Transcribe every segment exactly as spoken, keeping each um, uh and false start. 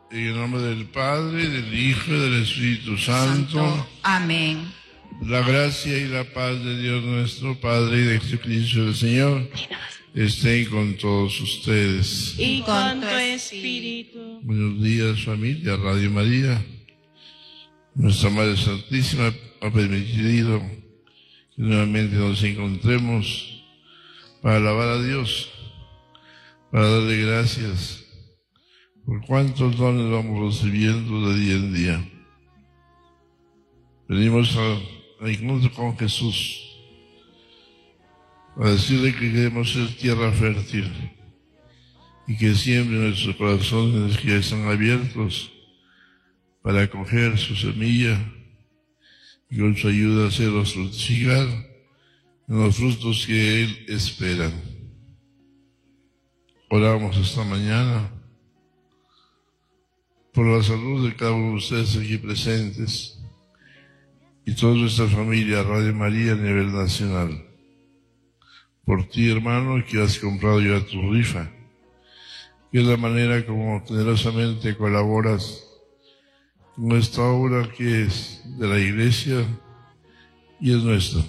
En el nombre del Padre, del Hijo y del Espíritu Santo. Santo. Amén. La gracia y la paz de Dios nuestro Padre y de Jesucristo el Señor estén con todos ustedes. Y con tu espíritu. Buenos días, familia Radio María. Nuestra Madre Santísima ha permitido que nuevamente nos encontremos para alabar a Dios, para darle gracias por cuántos dones vamos recibiendo de día en día. Venimos a, a encuentro con Jesús, a decirle que queremos ser tierra fértil y que siempre nuestros corazones que ya están abiertos para acoger su semilla y con su ayuda hacerlos fructificar en los frutos que Él espera. Oramos esta mañana por la salud de cada uno de ustedes aquí presentes y toda nuestra familia Radio María a nivel nacional. Por ti, hermano, que has comprado ya tu rifa, que es la manera como generosamente colaboras con esta obra que es de la Iglesia y es nuestra.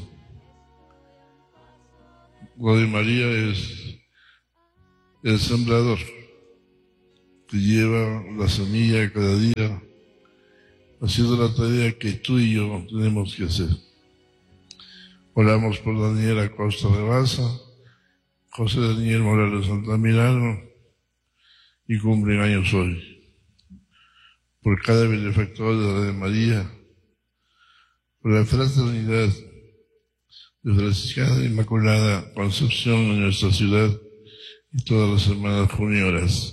Radio María es el sembrador que lleva la semilla cada día, haciendo la tarea que tú y yo tenemos que hacer. Oramos por Daniela Costa de Baza, José Daniel Morales Santamirano, y cumplen años hoy. Por cada benefactor de la de María, por la fraternidad de Franciscana Inmaculada Concepción en nuestra ciudad y todas las hermanas junioras.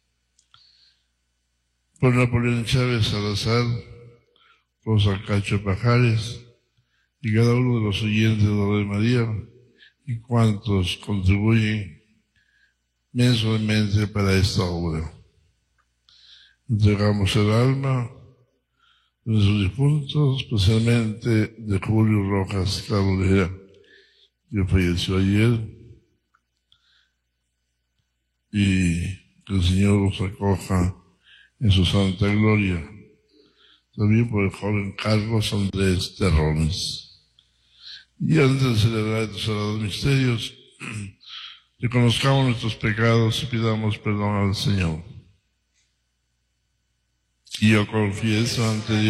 Por Napoleón Chávez Salazar, Rosa Cacho Pajares y cada uno de los oyentes de la de María y cuantos contribuyen mensualmente para esta obra. Entregamos el alma de nuestros difuntos, especialmente de Julio Rojas Cabrera, que falleció ayer, y que el Señor los acoja en su santa gloria. También por el joven Carlos Andrés Terrones. Y antes de celebrar estos sagrados misterios, reconozcamos nuestros pecados y pidamos perdón al Señor. Y yo confieso ante Dios